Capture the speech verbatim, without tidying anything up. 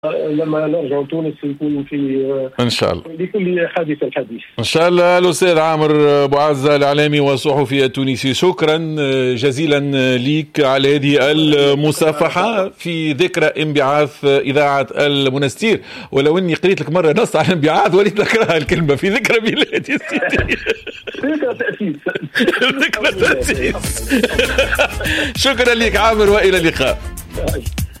لما نرجع تونس يكون في ان شاء الله لكل حادث الحديث ان شاء الله. الاستاذ عامر بوعزة الاعلامي والصحفي التونسي، شكرا جزيلا ليك على هذه المصافحه في ذكرى انبعاث اذاعه المنستير. ولو اني قريت لك مره نص على الانبعاث وليت نكرهها الكلمه في ذكرى ميلادي سيدي. ذكرى تاسيس ذكرى تاسيس. شكرا لك عامر والى اللقاء.